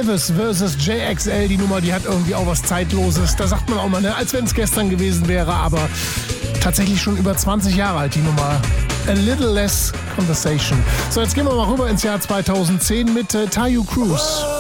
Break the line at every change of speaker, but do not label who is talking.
Travis vs. JXL, die Nummer, die hat irgendwie auch was Zeitloses. Da sagt man auch mal, ne, als wenn es gestern gewesen wäre, aber tatsächlich schon über 20 Jahre alt, die Nummer. A Little Less Conversation. So, jetzt gehen wir mal rüber ins Jahr 2010 mit Tayu Cruz.